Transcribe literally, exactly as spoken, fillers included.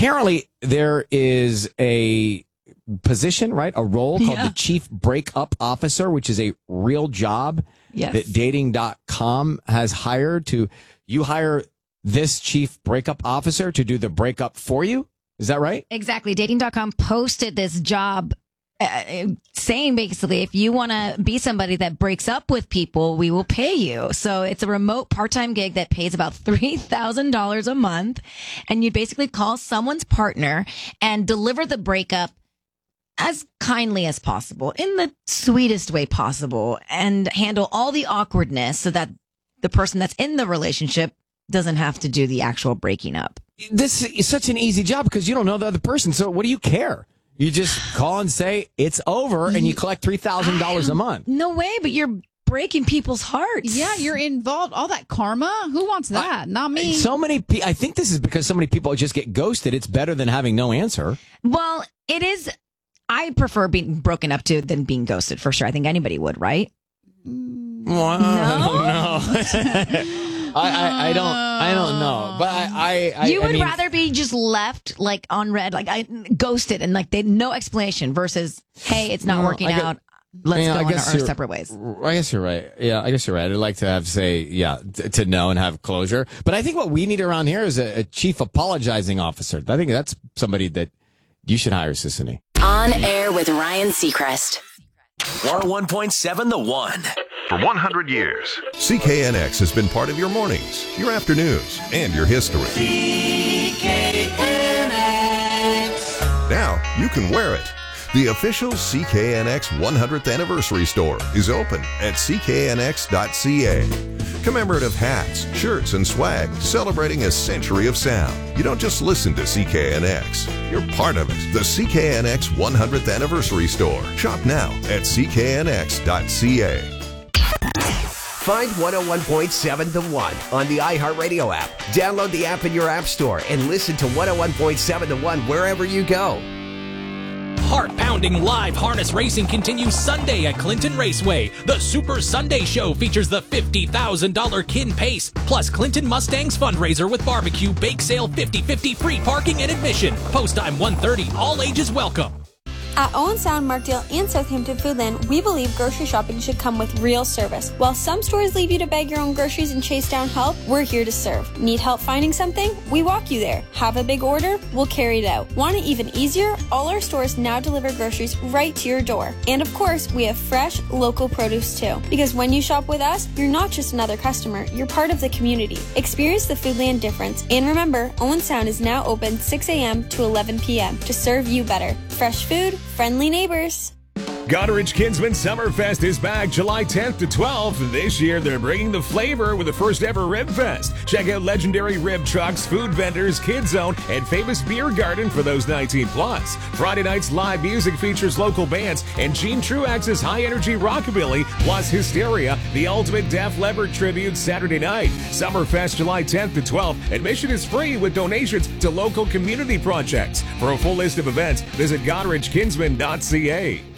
apparently there is a position, right? A role called Yeah. the Chief Breakup Officer, which is a real job Yes. that dating dot com has hired to, you hire this Chief Breakup Officer to do the breakup for you. Is that right? Exactly. Dating dot com posted this job uh, saying basically, if you want to be somebody that breaks up with people, we will pay you. So it's a remote part-time gig that pays about three thousand dollars a month. And you basically call someone's partner and deliver the breakup as kindly as possible, in the sweetest way possible, and handle all the awkwardness so that the person that's in the relationship doesn't have to do the actual breaking up. This is such an easy job because you don't know the other person. So what do you care? You just call and say it's over and you collect three thousand dollars a month. No way, but you're breaking people's hearts. Yeah, you're involved. All that karma. Who wants that? Not me. So many pe- I think this is because so many people just get ghosted. It's better than having no answer. Well, it is. I prefer being broken up to than being ghosted for sure. I think anybody would, right? Well, I don't know. I, I, I don't I don't know, but I I, you I would mean, rather be just left like on red, like I ghosted, and like they no explanation versus hey, it's not No, working I guess- out. Let's yeah, go I on guess our, our you're- separate ways. I guess you're right. Yeah, I guess you're right. I'd like to have say yeah t- to know and have closure. But I think what we need around here is a, a chief apologizing officer. I think that's somebody that you should hire, Sissany. On air with Ryan Seacrest. one oh one point seven The One. For one hundred years. C K N X has been part of your mornings, your afternoons, and your history. C K N X. Now you can wear it. The official C K N X one hundredth anniversary store is open at C K N X dot C A. Commemorative hats, shirts, and swag celebrating a century of sound. You don't just listen to C K N X. You're part of it. The C K N X one hundredth anniversary store. Shop now at C K N X dot C A. Find one oh one point seven The One on the iHeartRadio app. Download the app in your app store and listen to one oh one point seven The One wherever you go. Heart-pounding live harness racing continues Sunday at Clinton Raceway. The Super Sunday Show features the fifty thousand dollars Kin Pace, plus Clinton Mustangs fundraiser with barbecue, bake sale, fifty-fifty free parking and admission. Post time one thirty, all ages welcome. At Owen Sound, Markdale, and Southampton Foodland, we believe grocery shopping should come with real service. While some stores leave you to bag your own groceries and chase down help, we're here to serve. Need help finding something? We walk you there. Have a big order? We'll carry it out. Want it even easier? All our stores now deliver groceries right to your door. And of course, we have fresh, local produce too. Because when you shop with us, you're not just another customer, you're part of the community. Experience the Foodland difference. And remember, Owen Sound is now open six a.m. to eleven p.m. to serve you better. Fresh food, friendly neighbors. Goderich Kinsman Summerfest is back July tenth to twelfth. This year, they're bringing the flavor with the first ever Rib Fest. Check out legendary rib trucks, food vendors, Kid Zone, and famous beer garden for those nineteen plus. Friday night's live music features local bands and Gene Truax's high-energy rockabilly, plus Hysteria, the ultimate Def Leppard tribute Saturday night. Summerfest July tenth to twelfth. Admission is free with donations to local community projects. For a full list of events, visit Goderich Kinsman dot C A.